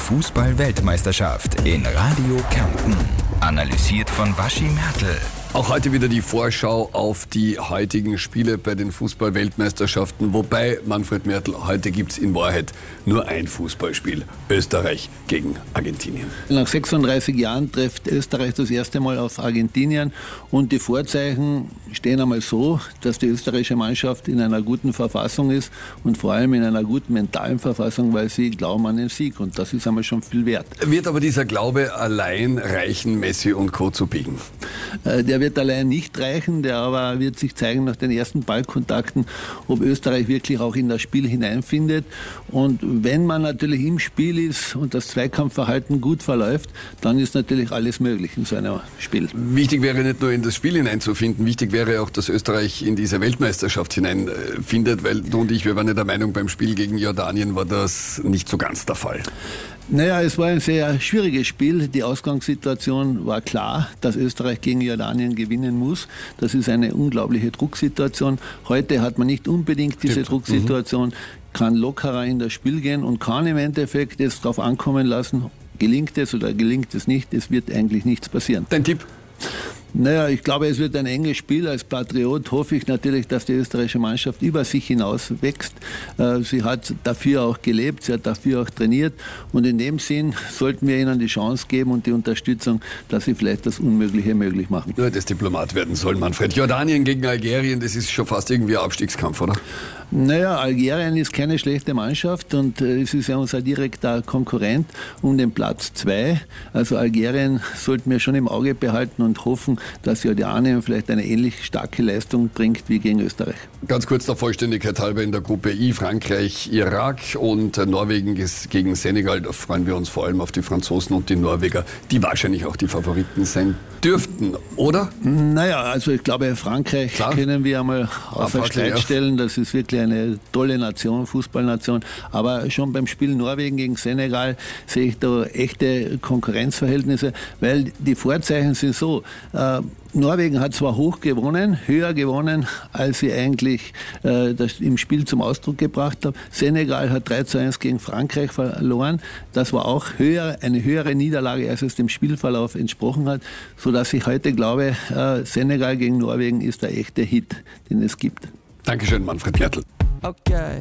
Fußball-Weltmeisterschaft in Radio Kärnten. Analysiert von Waschi Mertl. Auch heute wieder die Vorschau auf die heutigen Spiele bei den Fußball-Weltmeisterschaften. Wobei, Manfred Mertl, heute gibt es in Wahrheit nur ein Fußballspiel. Österreich gegen Argentinien. Nach 36 Jahren trifft Österreich das erste Mal auf Argentinien. Und die Vorzeichen stehen einmal so, dass die österreichische Mannschaft in einer guten Verfassung ist und vor allem in einer guten mentalen Verfassung, weil sie glauben an den Sieg. Und das ist einmal schon viel wert. Wird aber dieser Glaube allein reichen, Messi und Co. zu biegen? Der wird allein nicht reichen, der aber wird sich zeigen nach den ersten Ballkontakten, ob Österreich wirklich auch in das Spiel hineinfindet. Und wenn man natürlich im Spiel ist und das Zweikampfverhalten gut verläuft, dann ist natürlich alles möglich in so einem Spiel. Wichtig wäre nicht nur in das Spiel hineinzufinden, wichtig wäre auch, dass Österreich in diese Weltmeisterschaft hineinfindet, weil du und ich, wir waren ja der Meinung, beim Spiel gegen Jordanien war das nicht so ganz der Fall. Naja, es war ein sehr schwieriges Spiel. Die Ausgangssituation war klar, dass Österreich gegen Jordanien gewinnen muss. Das ist eine unglaubliche Drucksituation. Heute hat man nicht unbedingt diese Drucksituation, kann lockerer in das Spiel gehen und kann im Endeffekt es darauf ankommen lassen, gelingt es oder gelingt es nicht. Es wird eigentlich nichts passieren. Dein Tipp? Naja, ich glaube, es wird ein enges Spiel. Als Patriot hoffe ich natürlich, dass die österreichische Mannschaft über sich hinaus wächst. Sie hat dafür auch gelebt, sie hat dafür auch trainiert. Und in dem Sinn sollten wir ihnen die Chance geben und die Unterstützung, dass sie vielleicht das Unmögliche möglich machen. Nur das Diplomat werden soll, Manfred. Jordanien gegen Algerien, das ist schon fast irgendwie ein Abstiegskampf, oder? Naja, Algerien ist keine schlechte Mannschaft und es ist ja unser direkter Konkurrent um den Platz 2. Also Algerien sollten wir schon im Auge behalten und hoffen, dass Jordanien vielleicht eine ähnlich starke Leistung bringt wie gegen Österreich. Ganz kurz der Vollständigkeit halber in der Gruppe I, Frankreich, Irak und Norwegen gegen Senegal. Da freuen wir uns vor allem auf die Franzosen und die Norweger, die wahrscheinlich auch die Favoriten sein dürften, oder? Naja, also ich glaube, Frankreich können wir einmal auf ein Streit stellen. Das ist wirklich eine tolle Nation, Fußballnation. Aber schon beim Spiel Norwegen gegen Senegal sehe ich da echte Konkurrenzverhältnisse, weil die Vorzeichen sind so. Norwegen hat zwar hoch gewonnen, höher gewonnen, als sie eigentlich das im Spiel zum Ausdruck gebracht haben. Senegal hat 3:1 gegen Frankreich verloren. Das war auch eine höhere Niederlage, als es dem Spielverlauf entsprochen hat, sodass ich heute glaube, Senegal gegen Norwegen ist der echte Hit, den es gibt. Dankeschön, Manfred Mertl. Okay.